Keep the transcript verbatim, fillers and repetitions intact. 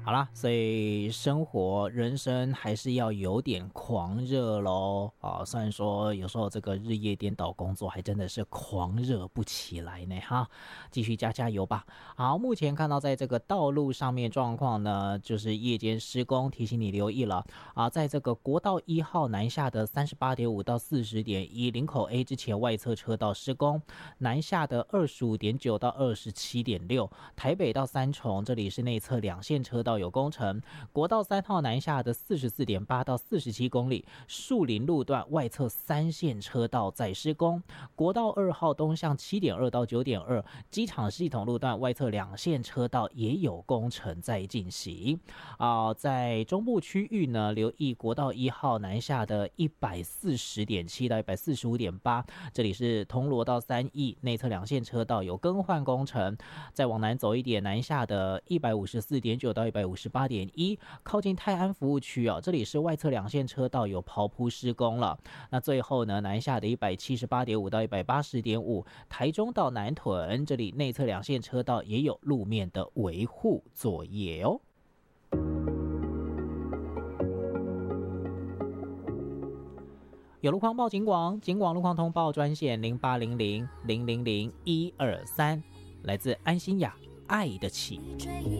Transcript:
好啦，所以生活人生还是要有点狂热咯啊，虽然说有时候这个日夜颠倒工作还真的是狂热不起来呢哈，继续加加油吧。好，目前看到在这个道路上面状况呢，就是夜间施工，提醒你留意了啊，在这个国道一号南下的 三十八点五 到 四十点一 林口 A 之前外侧车道施工，南下的 二十五点九 到 二十七点六 台北到三重这里是内侧两线车道有工程，国道三号南下的 四十四点八 到四十七公里，树林路段外侧三线车道在施工，国道二号东向 七点二 到 九点二 机场系统路段外侧两线车道也有工程在进行啊。在中部区域呢，留意国道一号南下的 一百四十点七 到 一百四十五点八， 这里是铜锣到三义内侧两线车道有更换工程，再往南走一点，南下的 一百五十四点九 到 一百五十八点一， 靠近泰安服务区哦，这里是外侧两线车道有刨铺施工了。那最后呢，南下的 一百七十八点五 到 一百八十点五， 台中到南屯这里内侧两线车道也有路面的维护作业哦。有路况报警广，警广路况通报专线零八零零零零零一二三，来自安心雅，爱得起。